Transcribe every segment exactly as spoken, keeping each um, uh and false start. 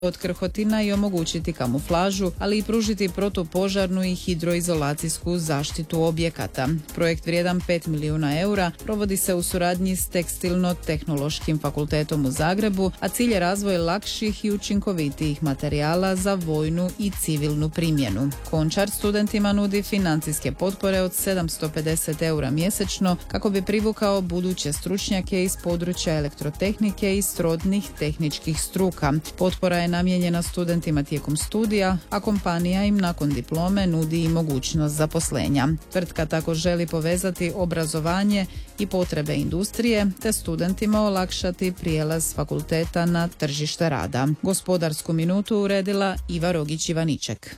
od krhotina i omogućiti kamuflažu, ali i pružiti protupožarnu i hidroizolacijsku zaštitu objekata. Projekt vrijedan pet milijuna eura provodi se u suradnji s Tekstilno-tehnološkim fakultetom u Zagrebu, a cilj je razvoj lakših i učinkovitijih materijala za vojnu i civilnu primjenu. Končar studentima nudi financijske potpore od sedamsto pedeset eura mjesečno kako bi privukao buduće stručnjake iz područja elektrotehnike i srodnih tehničkih struka. Potpora je namijenjena studentima tijekom studija, a kompanija im nakon diplome nudi i mogućnost zaposlenja. Tvrtka tako želi povezati obrazovanje i potrebe industrije, te studentima olakšati prijelaz s fakulteta na tržište rada. Gospodarsku minutu uredila Iva Rogić-Ivaniček.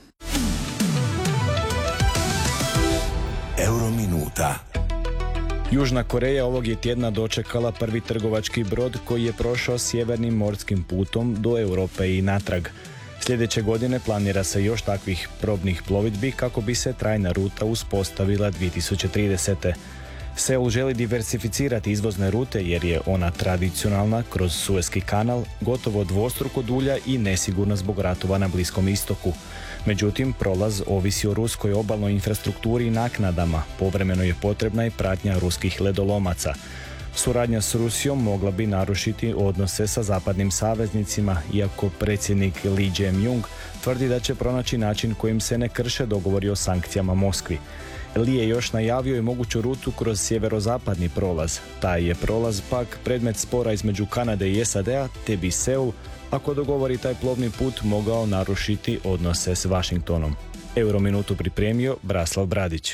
Eurominuta. Južna Koreja ovog je tjedna dočekala prvi trgovački brod koji je prošao sjevernim morskim putom do Europe i natrag. Sljedeće godine planira se još takvih probnih plovidbi kako bi se trajna ruta uspostavila dvije tisuće tridesete. Seul želi diversificirati izvozne rute jer je ona tradicionalna kroz Suezki kanal gotovo dvostruko dulja i nesigurna zbog ratova na Bliskom istoku. Međutim, prolaz ovisi o ruskoj obalnoj infrastrukturi i naknadama. Povremeno je potrebna i pratnja ruskih ledolomaca. Suradnja s Rusijom mogla bi narušiti odnose sa zapadnim saveznicima, iako predsjednik Lee Jae-myung tvrdi da će pronaći način kojim se ne krše dogovori o sankcijama Moskvi. Lee je još najavio i moguću rutu kroz sjeverozapadni prolaz. Taj je prolaz pak predmet spora između Kanade i S A D-a, te bi Seul, ako dogovori taj plovni put, mogao narušiti odnose s Washingtonom. Eurominutu pripremio Braslav Bradić.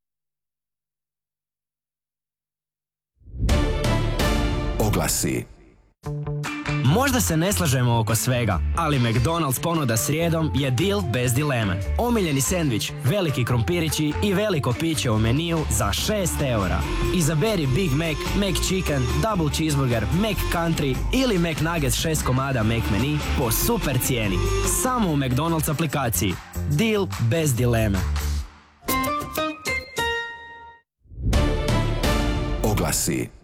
Oglasi. Možda se ne slažemo oko svega, ali McDonald's ponuda srijedom je deal bez dileme. Omiljeni sendvič, veliki krompirići i veliko piće u meniju za šest eura. Izaberi Big Mac, McChicken, Double Cheeseburger, McCountry ili McNuggets šest komada McMenu po super cijeni. Samo u McDonald's aplikaciji. Deal bez dileme. Oglasi.